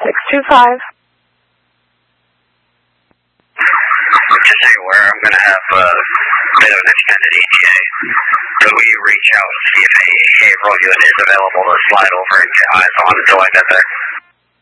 625. Just so you're aware, I'm going to have a bit of an extended ETA. Could we reach out and see if a behavioral unit is available to slide over and get eyes on until I get there?